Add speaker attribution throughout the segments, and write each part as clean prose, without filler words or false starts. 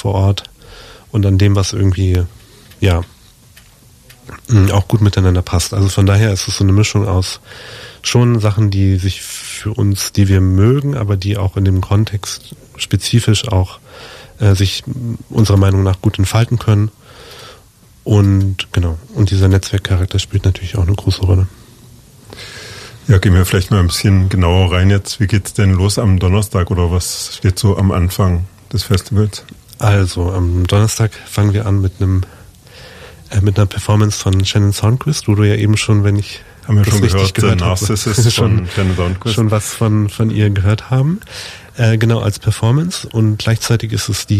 Speaker 1: vor Ort und an dem, was irgendwie, ja, auch gut miteinander passt. Also von daher ist es so eine Mischung aus schon Sachen, die sich für uns, die wir mögen, aber die auch in dem Kontext spezifisch auch sich unserer Meinung nach gut entfalten können. Und genau, und dieser Netzwerkcharakter spielt natürlich auch eine große Rolle.
Speaker 2: Ja, gehen wir vielleicht mal ein bisschen genauer rein jetzt. Wie geht's denn los am Donnerstag oder was steht so am Anfang des Festivals?
Speaker 1: Also am Donnerstag fangen wir an mit einer Performance von Shannon Soundquist, wo du ja eben schon, wenn ich
Speaker 2: haben wir schon
Speaker 1: richtig
Speaker 2: gehört
Speaker 1: Narcissist von Shannon Soundquist. Schon was von ihr gehört haben. Genau, als Performance, und gleichzeitig ist es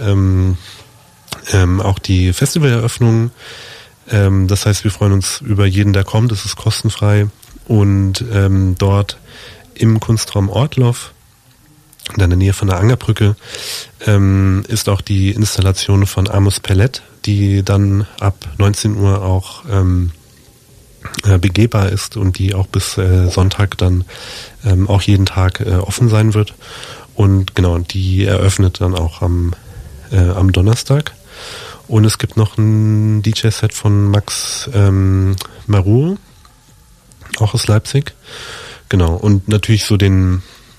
Speaker 1: auch die Festivaleröffnung. Das heißt, wir freuen uns über jeden, der kommt. Es ist kostenfrei, und dort im Kunstraum Ortloff, in der Nähe von der Angerbrücke, ist auch die Installation von Amos Pellet, die dann ab 19 Uhr auch begehbar ist und die auch bis Sonntag dann auch jeden Tag offen sein wird. Und genau, die eröffnet dann auch am Donnerstag. Und es gibt noch ein DJ-Set von Max Marur, auch aus Leipzig. Genau, und natürlich so den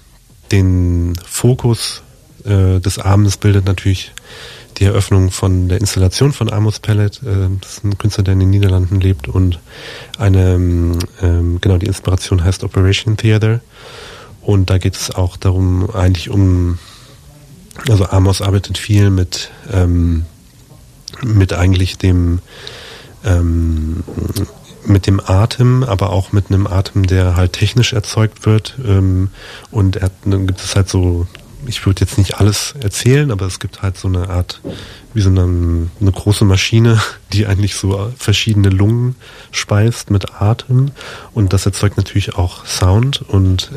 Speaker 1: Fokus des Abends bildet natürlich die Eröffnung von der Installation von Amos Pellet. Das ist ein Künstler, der in den Niederlanden lebt, und die Inspiration heißt Operation Theater. Und da geht es auch darum, also Amos arbeitet viel mit eigentlich dem Atem, aber auch mit einem Atem, der halt technisch erzeugt wird. Und dann gibt es halt so, ich würde jetzt nicht alles erzählen, aber es gibt halt so eine Art, wie so eine große Maschine, die eigentlich so verschiedene Lungen speist mit Atem, und das erzeugt natürlich auch Sound, und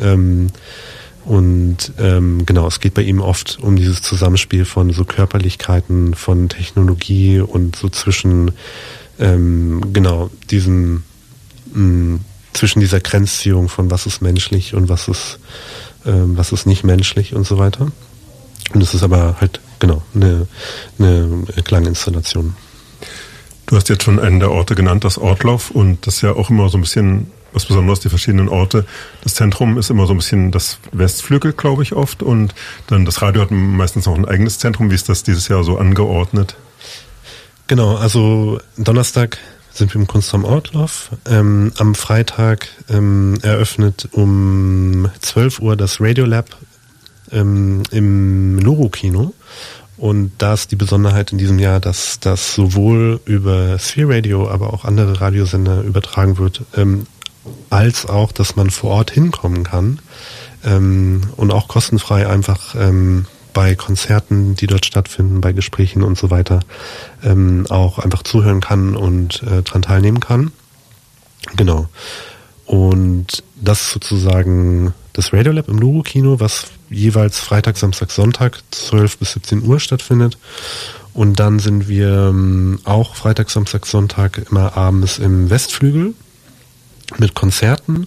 Speaker 1: genau, es geht bei ihm oft um dieses Zusammenspiel von so Körperlichkeiten, von Technologie und so zwischen zwischen dieser Grenzziehung von was ist menschlich und was ist nicht menschlich und so weiter. Und es ist aber halt, genau, eine Klanginstallation.
Speaker 2: Du hast jetzt schon einen der Orte genannt, das Ortloff, und das ist ja auch immer so ein bisschen was Besonderes, die verschiedenen Orte. Das Zentrum ist immer so ein bisschen das Westflügel, glaube ich, oft, und dann das Radio hat meistens auch ein eigenes Zentrum. Wie ist das dieses Jahr so angeordnet?
Speaker 1: Genau, also Donnerstag sind wir im Kunstraum Ortloff. Am Freitag eröffnet um 12 Uhr das Radiolab im Loro-Kino. Und da ist die Besonderheit in diesem Jahr, dass das sowohl über Sphere Radio, aber auch andere Radiosender übertragen wird, als auch, dass man vor Ort hinkommen kann und auch kostenfrei einfach bei Konzerten, die dort stattfinden, bei Gesprächen und so weiter, auch einfach zuhören kann und dran teilnehmen kann. Genau. Und das ist sozusagen das Radiolab im Loro-Kino, was jeweils Freitag, Samstag, Sonntag 12 bis 17 Uhr stattfindet. Und dann sind wir auch Freitag, Samstag, Sonntag immer abends im Westflügel mit Konzerten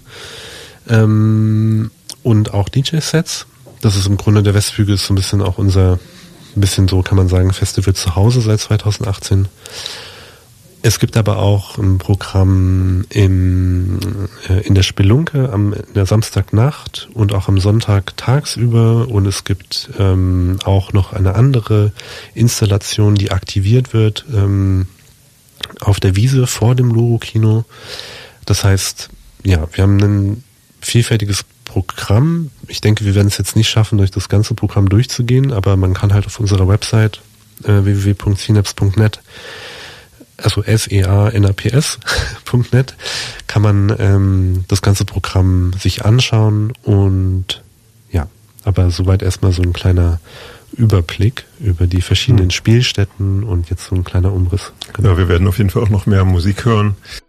Speaker 1: und auch DJ-Sets. Das ist im Grunde, der Westflügel ist so ein bisschen auch unser, so kann man sagen, Festival zu Hause seit 2018. Es gibt aber auch ein Programm in der Spelunke in der Samstagnacht und auch am Sonntag tagsüber, und es gibt auch noch eine andere Installation, die aktiviert wird auf der Wiese vor dem Loro-Kino. Das heißt, ja, wir haben ein vielfältiges Programm. Ich denke, wir werden es jetzt nicht schaffen, durch das ganze Programm durchzugehen, aber man kann halt auf unserer Website www.synapse.net, also SEANAPS.net, kann man das ganze Programm sich anschauen, und ja, aber soweit erstmal so ein kleiner Überblick über die verschiedenen Spielstätten und jetzt so ein kleiner Umriss.
Speaker 2: Genau. Ja, wir werden auf jeden Fall auch noch mehr Musik hören.